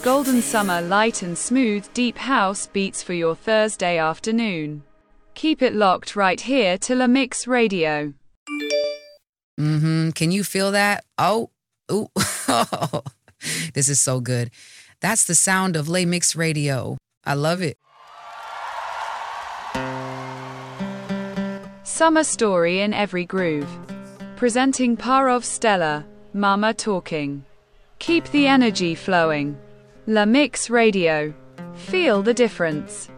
Golden summer light and smooth deep house beats for your Thursday afternoon. Keep it locked right here to La Mix Radio. Can you feel that? Oh, ooh. This is so good. That's the sound of La Mix Radio. I love it. Summer story in every groove. Presenting Parov Stella, Mama Talking. Keep the energy flowing. La Mix Radio. Feel the difference.